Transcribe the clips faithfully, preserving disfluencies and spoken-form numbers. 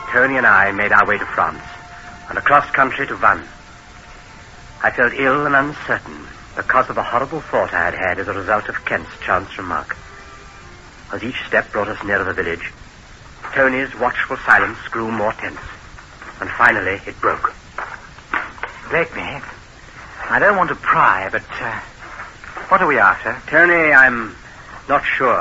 Tony and I made our way to France, and across country to Vannes. I felt ill and uncertain because of a horrible thought I had had as a result of Kent's chance remark. As each step brought us nearer the village, Tony's watchful silence grew more tense, and finally it broke. Blakeney, I don't want to pry, but uh, what are we after? Tony, I'm not sure.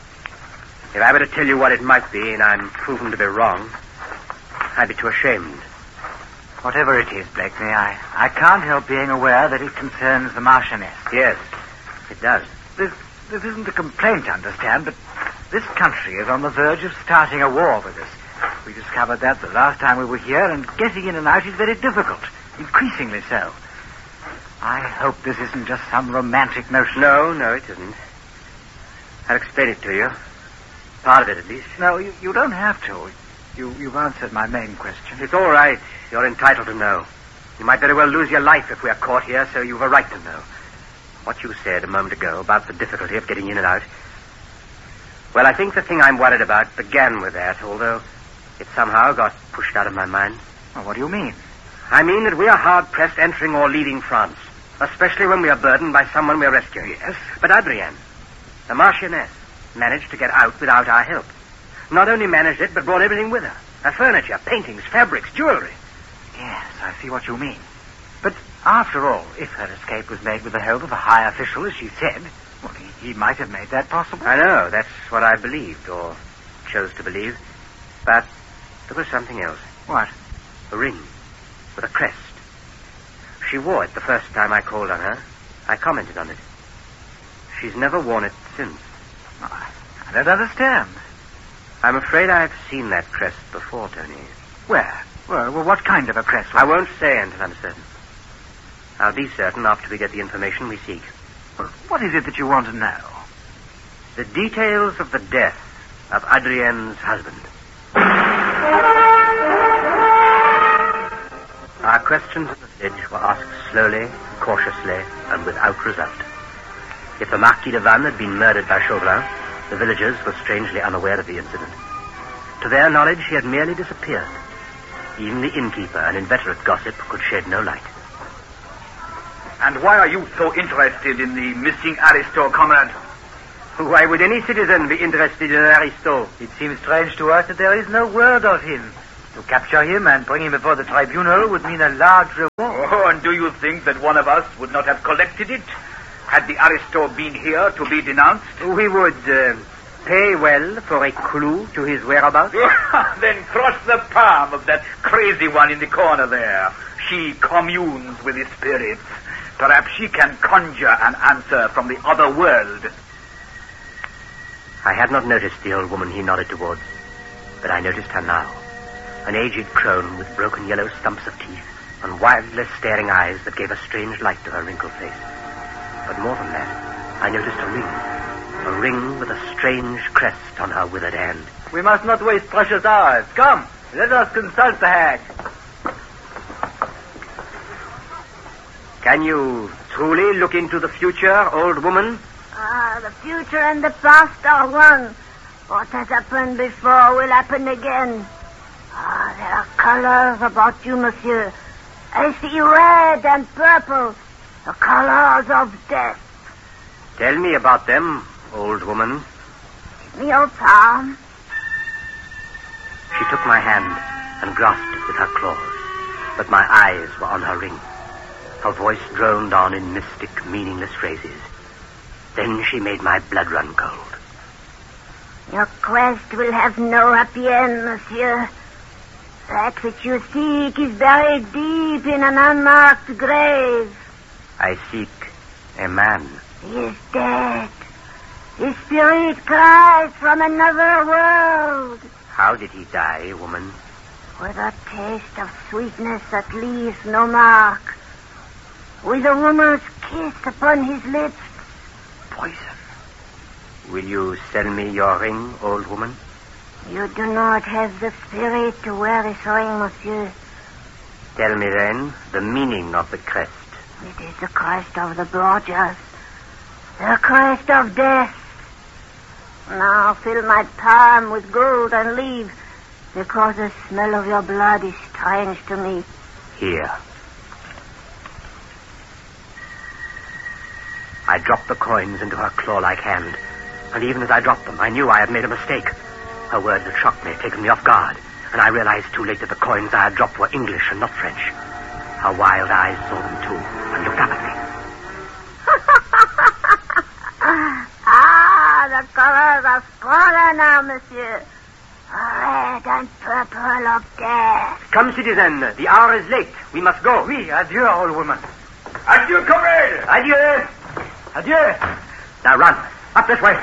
If I were to tell you what it might be, and I'm proven to be wrong, I'd be too ashamed. Whatever it is, Blakeney, I, I can't help being aware that it concerns the Marchioness. Yes, it does. This, this isn't a complaint, understand, but this country is on the verge of starting a war with us. We discovered that the last time we were here, and getting in and out is very difficult, increasingly so. I hope this isn't just some romantic notion. No, no, it isn't. I'll explain it to you. Part of it, at least. No, you, you don't have to. You, you've answered my main question. It's all right. You're entitled to know. You might very well lose your life if we are caught here, so you've a right to know. What you said a moment ago about the difficulty of getting in and out. Well, I think the thing I'm worried about began with that, although it somehow got pushed out of my mind. Well, what do you mean? I mean that we are hard-pressed entering or leaving France, especially when we are burdened by someone we are rescuing. Yes? But Adrienne, the Marchioness, managed to get out without our help. Not only managed it, but brought everything with her. Her furniture, paintings, fabrics, jewelry. Yes, I see what you mean. But after all, if her escape was made with the help of a high official, as she said, well, he, he might have made that possible. I know, that's what I believed, or chose to believe. But there was something else. What? A ring with a crest. She wore it the first time I called on her. I commented on it. She's never worn it since. Oh, I don't understand. I'm afraid I've seen that crest before, Tony. Where? Well, well what kind of a crest? I won't say until I'm certain. I'll be certain after we get the information we seek. Well, what is it that you want to know? The details of the death of Adrienne's husband. Our questions at the village were asked slowly, cautiously, and without result. If the Marquis de Vannes had been murdered by Chauvelin, the villagers were strangely unaware of the incident. To their knowledge, he had merely disappeared. Even the innkeeper, an inveterate gossip, could shed no light. And why are you so interested in the missing Aristo, comrade? Why would any citizen be interested in Aristo? It seems strange to us that there is no word of him. To capture him and bring him before the tribunal would mean a large reward. Oh, and do you think that one of us would not have collected it? Had the Aristo been here to be denounced? We would uh, pay well for a clue to his whereabouts. Then crush the palm of that crazy one in the corner there. She communes with the spirits. Perhaps she can conjure an answer from the other world. I had not noticed the old woman he nodded towards, but I noticed her now. An aged crone with broken yellow stumps of teeth and wildly staring eyes that gave a strange light to her wrinkled face. But more than that, I noticed a ring. A ring with a strange crest on her withered hand. We must not waste precious hours. Come, let us consult the hag. Can you truly look into the future, old woman? Ah, the future and the past are one. What has happened before will happen again. Ah, there are colors about you, monsieur. I see red and purple, the colors of death. Tell me about them, old woman. Give me your palm. She took my hand and grasped it with her claws, but my eyes were on her ring. Her voice droned on in mystic, meaningless phrases. Then she made my blood run cold. Your quest will have no happy end, monsieur. That which you seek is buried deep in an unmarked grave. I seek a man. He is dead. His spirit cries from another world. How did he die, woman? With a taste of sweetness that leaves no mark. With a woman's kiss upon his lips. Poison. Will you sell me your ring, old woman? You do not have the spirit to wear this ring, monsieur. Tell me then the meaning of the crest. It is the crest of the Borgias. The crest of death. Now fill my palm with gold and leave. Because the smell of your blood is strange to me. Here. I dropped the coins into her claw-like hand, and even as I dropped them, I knew I had made a mistake. Her words had shocked me, taken me off guard, and I realized too late that the coins I had dropped were English and not French. Her wild eyes saw them too, and looked up at me. Ah, the colors are stronger now, monsieur. Red and purple of death. Come, citizen, the hour is late. We must go. Oui, adieu, old woman. Adieu, comrade! Adieu. Adieu. Now run. Up this way.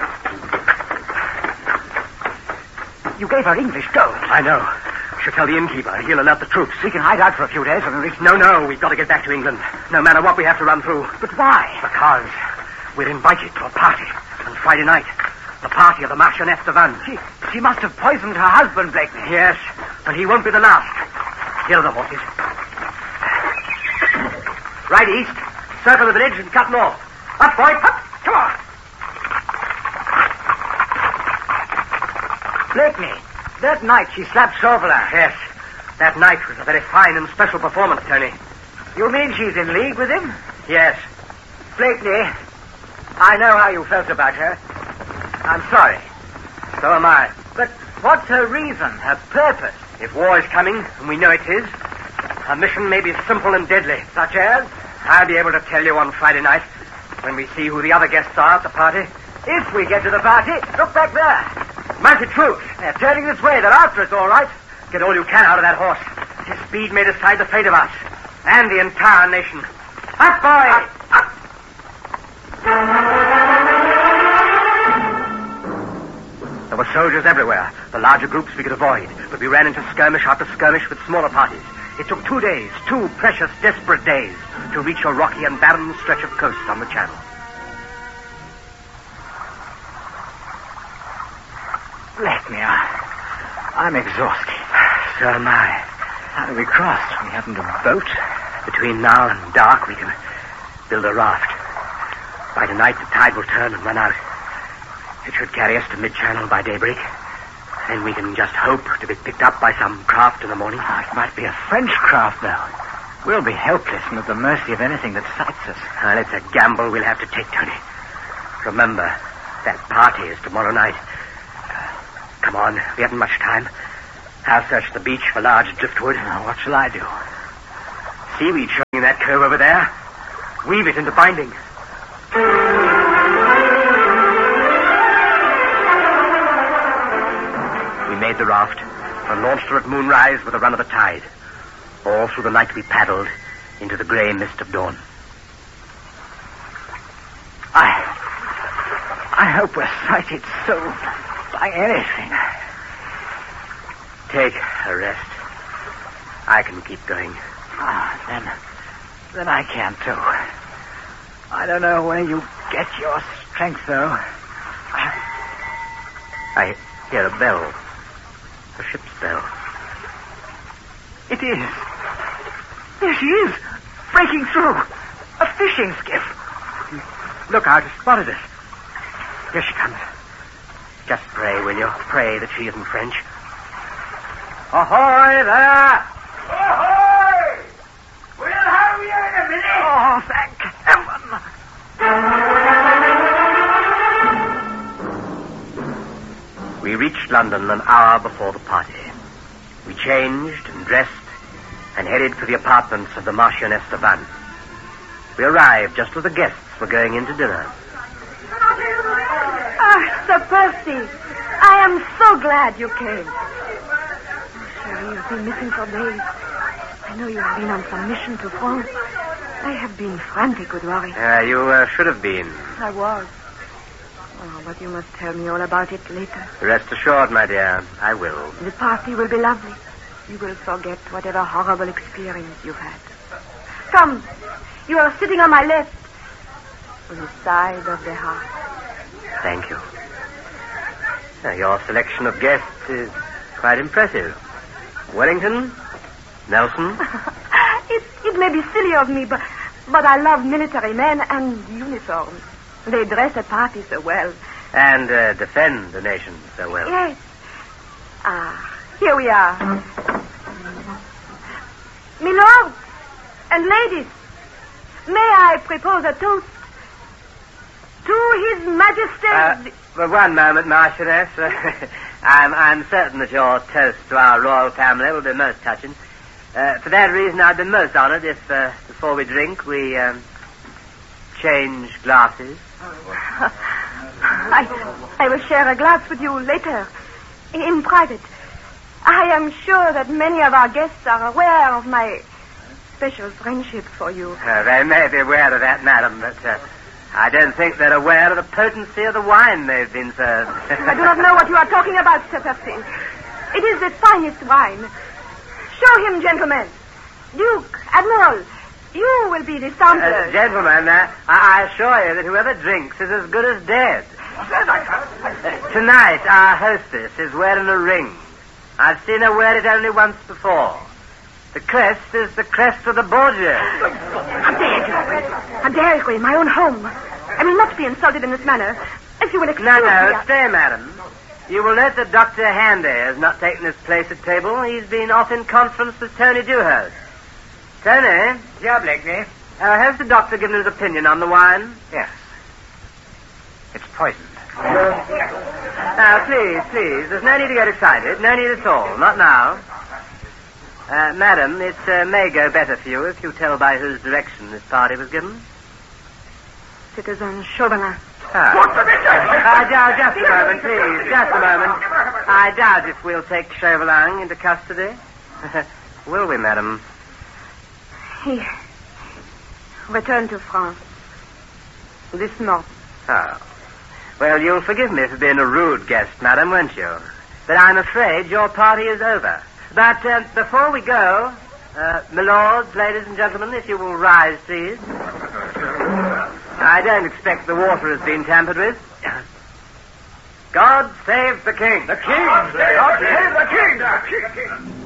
You gave her English gold. I know. She'll tell the innkeeper. He'll alert the troops. We can hide out for a few days and reach... No, no. We've got to get back to England. No matter what we have to run through. But why? Because we're invited to a party on Friday night. The party of the Marchioness de Vannes. She, she must have poisoned her husband, Blakeney. Yes, but he won't be the last. Here are the horses. Right east. Circle the village and cut north. Up, boy. Up. Come on. Blakeney, that night she slapped Chauvelin. Yes, that night was a very fine and special performance, Tony. You mean she's in league with him? Yes. Blakeney, I know how you felt about her. I'm sorry. So am I. But what's her reason, her purpose? If war is coming, and we know it is, her mission may be simple and deadly. Such as? I'll be able to tell you on Friday night, when we see who the other guests are at the party. If we get to the party, look back there. Mounted troops. They're turning this way. They're after us, all right. Get all you can out of that horse. His speed may decide the fate of us, and the entire nation. Up, boy! Up, up. There were soldiers everywhere. The larger groups we could avoid, but we ran into skirmish after skirmish with smaller parties. It took two days, two precious, desperate days, to reach a rocky and barren stretch of coast on the Channel. Blakeney, I'm exhausted. So am I. How do we cross? We haven't a boat. Between now and dark, we can build a raft. By tonight, the tide will turn and run out. It should carry us to mid-channel by daybreak. Then we can just hope to be picked up by some craft in the morning. Oh, it might be a French craft, though. We'll be helpless and at the mercy of anything that sights us. Well, it's a gamble we'll have to take, Tony. Remember, that party is tomorrow night. Come on, we haven't much time. I'll search the beach for large driftwood. Now, what shall I do? Seaweed showing in that cove over there. Weave it into binding. We made the raft and launched her at moonrise with a run of the tide. All through the night we paddled into the grey mist of dawn. I... I hope we're sighted so by anything. Take a rest. I can keep going. Ah, then... Then I can, too. I don't know where you get your strength, though. I, I hear a bell. A ship's bell. It is. There she is, breaking through. A fishing skiff. Look out, she spotted us. Here she comes. Just pray, will you? Pray that she isn't French. Ahoy there! Ahoy! We'll have you in a minute. Oh, thank heaven. We reached London an hour before the party. We changed and dressed and headed for the apartments of the Marchioness de Vannes. We arrived just as the guests were going in to dinner. Ah, Sir Percy, I am so glad you came. Sherry, you've been missing for days. I know you have been on some mission to France. I have been frantic with worry. Uh, you uh, should have been. I was. Oh, but you must tell me all about it later. Rest assured, my dear, I will. The party will be lovely. You will forget whatever horrible experience you've had. Come, you are sitting on my left, on the side of the heart. Thank you. Uh, your selection of guests is quite impressive. Wellington, Nelson. it, it may be silly of me, but, but I love military men and uniforms. They dress at parties so well. And uh, defend the nation so well. Yes. Ah, Here we are. Milord and ladies, may I propose a toast to His Majesty... Uh, for one moment, Marchioness. I'm, I'm certain that your toast to our royal family will be most touching. Uh, for that reason, I'd be most honored if, uh, before we drink, we um, change glasses. I, I will share a glass with you later, in private. I am sure that many of our guests are aware of my special friendship for you. Uh, they may be aware of that, madam, but uh, I don't think they're aware of the potency of the wine they've been served. I do not know what you are talking about, Sir Percy. It is the finest wine. Show him, gentlemen. Duke, Admiral, you will be the samplers. Uh, gentlemen, uh, I, I assure you that whoever drinks is as good as dead. Uh, tonight, our hostess is wearing a ring. I've seen her wear it only once before. The crest is the crest of the Borgias. How dare you? How dare you in my own home? I will not be insulted in this manner. If you will excuse No, me... no, stay, madam. You will note that Doctor Handy has not taken his place at table. He's been off in conference with Tony Dewhurst. Tony? Yeah, Blakeney? Uh, has the doctor given his opinion on the wine? Yes. It's poisoned. Now, please, please, there's no need to get excited. No need at all. Not now. Uh, madam, it uh, may go better for you if you tell by whose direction this party was given. Citizen Chauvelin. Ah. Uh, now, just a moment, please. Just a moment. I doubt if we'll take Chauvelin into custody. Will we, madam? He returned to France this month. Oh. Well, you'll forgive me for being a rude guest, madam, won't you? But I'm afraid your party is over. But uh, before we go, uh, my lords, ladies and gentlemen, if you will rise, please. I don't expect the water has been tampered with. God save the king. The king! God save the king! The king!